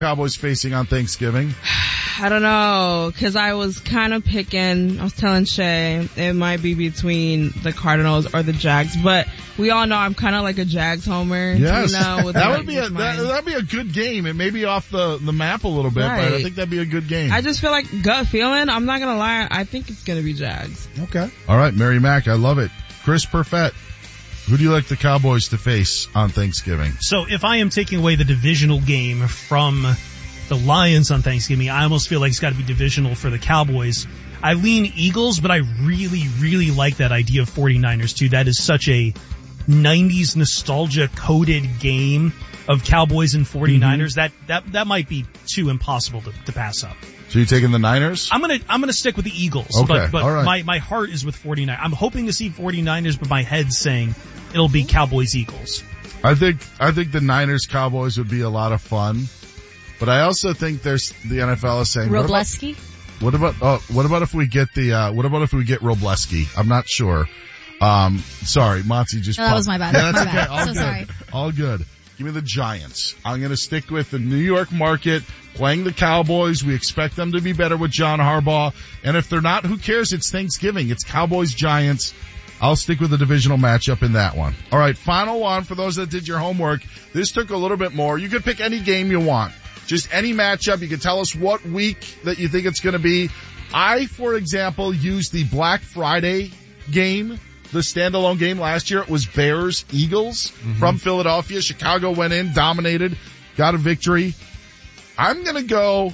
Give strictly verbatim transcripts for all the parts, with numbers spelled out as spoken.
Cowboys facing on Thanksgiving? I don't know, because I was kind of picking, I was telling Shay, it might be between the Cardinals or the Jags, but we all know I'm kind of like a Jags homer. Yes. You know, with that my, would be a, with that, my- that'd be a good game. It may be off the, the map a little bit, Right. but I think that'd be a good game. I just feel like gut feeling, I'm not going to lie, I think it's going to be Jags. Okay. All right, Mary Mack, I love it. Chris Perfett, who do you like the Cowboys to face on Thanksgiving? So if I am taking away the divisional game from the Lions on Thanksgiving, I almost feel like it's got to be divisional for the Cowboys. I lean Eagles, but I really, really like that idea of 49ers too. That is such a nineties nostalgia coded game of Cowboys and 49ers. Mm-hmm. That, that, that might be too impossible to, to pass up. So you taking the Niners? I'm gonna, I'm gonna stick with the Eagles. Okay, But, but all right. my, my heart is with 49ers. I'm hoping to see 49ers, but my head's saying it'll be Cowboys Eagles. I think, I think the Niners Cowboys would be a lot of fun. But I also think there's, the N F L is saying, Robleski? What about, what about, oh, what about if we get the, uh, what about if we get Robleski? I'm not sure. Um, sorry, Monty just No, that popped. was my bad. Yeah, that's My okay. bad. All So good. sorry. All good. Give me the Giants. I'm going to stick with the New York market, playing the Cowboys. We expect them to be better with John Harbaugh. And if they're not, who cares? It's Thanksgiving. It's Cowboys Giants. I'll stick with the divisional matchup in that one. All right, final one for those that did your homework. This took a little bit more. You could pick any game you want. Just any matchup. You can tell us what week that you think it's going to be. I, for example, used the Black Friday game, the standalone game last year. It was Bears-Eagles mm-hmm. from Philadelphia. Chicago went in, dominated, got a victory. I'm going to go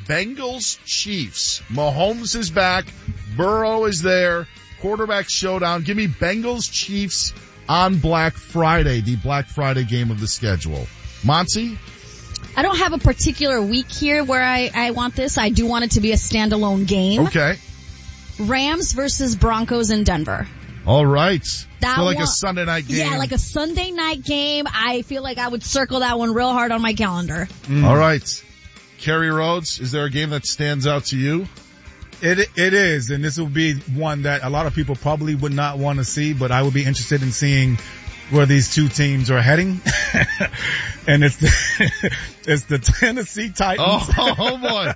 Bengals-Chiefs. Mahomes is back. Burrow is there. Quarterback showdown. Give me Bengals-Chiefs on Black Friday, the Black Friday game of the schedule. Monty? I don't have a particular week here where I, I want this. I do want it to be a standalone game. Okay. Rams versus Broncos in Denver. All right. That so like one, a Sunday night game. Yeah, like a Sunday night game. I feel like I would circle that one real hard on my calendar. Mm. All right. Kerry Rhodes, is there a game that stands out to you? It it is, and this will be one that a lot of people probably would not want to see, but I would be interested in seeing where these two teams are heading. And it's the, it's the Tennessee Titans. Oh, oh boy.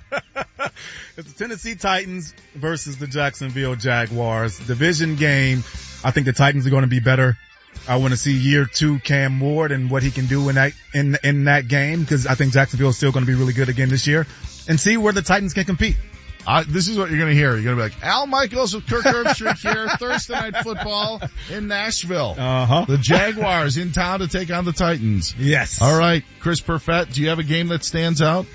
It's the Tennessee Titans versus the Jacksonville Jaguars. Division game. I think the Titans are going to be better. I want to see year two Cam Ward and what he can do in that, in, in that game, because I think Jacksonville is still going to be really good again this year, and see where the Titans can compete. Uh, this is what you're going to hear. You're going to be like, Al Michaels with Kirk Herbstreit here, Thursday Night Football in Nashville. Uh-huh. The Jaguars in town to take on the Titans. Yes. All right. Chris Perfett, do you have a game that stands out?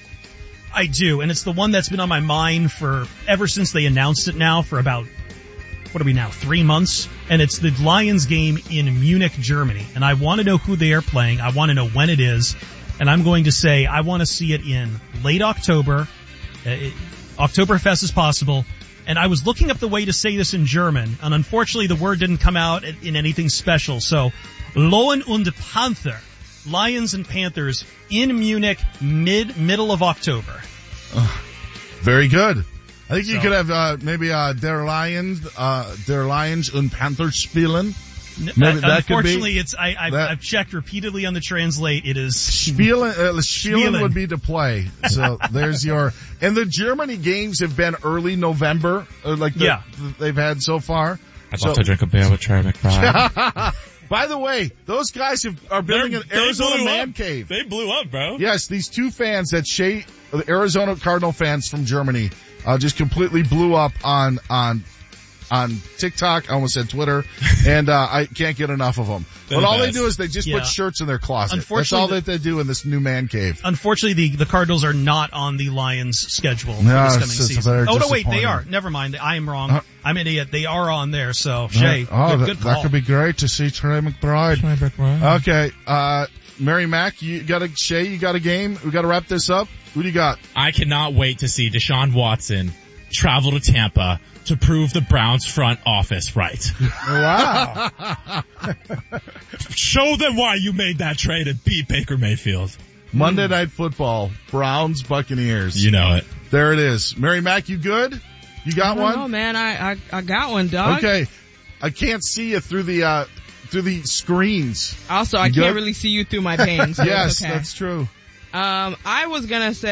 I do, and it's the one that's been on my mind for ever since they announced it now for about, what are we now, three months? And it's the Lions game in Munich, Germany. And I want to know who they are playing. I want to know when it is. And I'm going to say I want to see it in late October. Uh, it, Oktoberfest as possible. And I was looking up the way to say this in German, and unfortunately the word didn't come out in anything special. So, Löwen und Panther, Lions and Panthers in Munich, mid, middle of October. Uh, very good. I think So. you could have, uh, maybe, uh, Der Lions, uh, Der Lions und Panthers spielen. Maybe uh, that could unfortunately, be, it's, I, I've, that, I've checked repeatedly on the translate. It is Spielen, uh, Spielen Spielen. would be to play. So there's your, and the Germany games have been early November, uh, like the, Yeah. the, they've had so far. I'd So- love to drink a beer with Trey McBride. By the way, those guys have, are building They're- an they Arizona blew man up. cave. They blew up, bro. Yes, these two fans that Shea, the Arizona Cardinal fans from Germany, uh, just completely blew up on, on, on TikTok. I almost said Twitter. And, uh, I can't get enough of them. They're But all the they best. do is they just Yeah. put shirts in their closet. That's Unfortunately, all the- that they do in this new man cave. Unfortunately, the, the Cardinals are not on the Lions' schedule for No, this it's- coming it's season. very Oh, no, wait, they disappointing. are. Never mind. I am wrong. Uh, I'm an idiot. They are on there, so, Shay, oh, good, that, good that call. could be great to see Trey McBride. Trey McBride. Okay, uh, Mary Mack, you got a, Shay, you got a game? We gotta wrap this up. Who do you got? I cannot wait to see Deshaun Watson travel to Tampa to prove the Browns front office right. Wow. Show them why you made that trade and beat Baker Mayfield. Monday Night Football, Browns, Buccaneers. You know it. There it is. Mary Mack, you good? You got I one? don't know, man. I, I, I got one, dog. Okay. I can't see you through the, uh, through the screens. Also, I You can't good? really see you through my pain. So Yes, it's okay. that's true. Um, I was gonna say